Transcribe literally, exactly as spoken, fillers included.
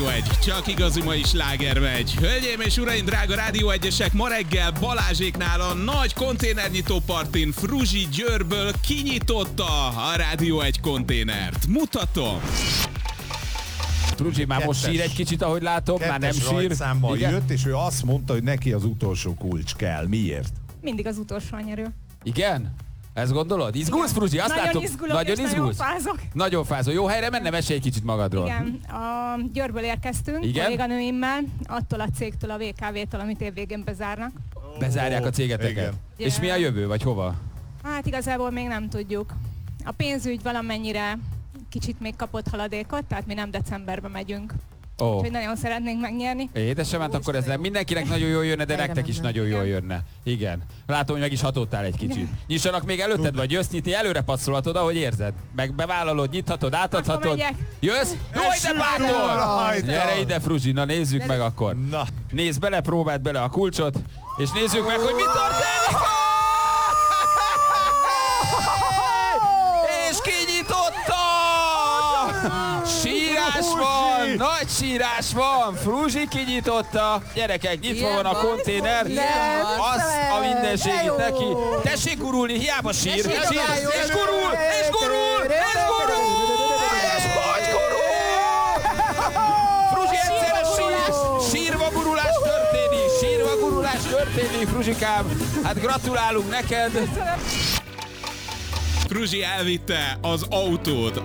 egy, csak igazi mai sláger megy. Hölgyeim és uraim, drága Rádió egyesek, ma reggel Balázséknál a nagy konténernyitó partin Fruzsi Győrből kinyitotta a Rádió egy konténert. Mutatom! Fruzsi már most sír egy kicsit, ahogy látom, már nem sír. Rajtszámmal jött, és ő azt mondta, hogy neki az utolsó kulcs kell. Miért? Mindig az utolsó a nyerő. Igen? Ezt gondolod? Izgulsz, Fruzsi? Azt nagyon látom. izgulok, Nagyon és izgulsz? nagyon fázok. Nagyon fázol. Jó helyre menne? Mesélj egy kicsit magadról. Igen, a Győrből érkeztünk, Igen? kolléganőimmel, attól a cégtől, a vé ká vé-től, amit évvégén bezárnak. Bezárják a cégeteket. Igen. És mi a jövő, vagy hova? Hát igazából még nem tudjuk. A pénzügy valamennyire kicsit még kapott haladékot, tehát mi nem decemberben megyünk. Ó. Oh. Úgyhogy nagyon szeretnénk megnyerni. Édesem, hát akkor ez nem mindenkinek nagyon jól jönne, de nektek is nagyon jól jönne. Igen. Látom, hogy meg is hatottál egy kicsit. Nyissanak még előtted, vagy jössz nyitni, előre passzolhatod, ahogy érzed. Meg bevállalod, nyithatod, átadhatod. megyek. Jössz? Jó, ide bátor! Rajta! Gyere ide, Fruzsi, na nézzük meg akkor. Na. Nézd bele, próbáld bele a kulcsot, és nézzük meg, hogy mi történik! És kinyitotta! Sírás van! Nagy sírás van! Fruzsi kinyitotta! Gyerekek, nyitva van a konténer! Az a mindenségét neki! Tessék gurulni, hiába sír! sír és gurul! És gurul! És gurul! És hogy gurul! Fruzsi egyszerre sír! Sírva gurulás történik! Sírva gurulás történik, Fruzsikám! Hát gratulálunk neked! Fruzsi elvitte az autót,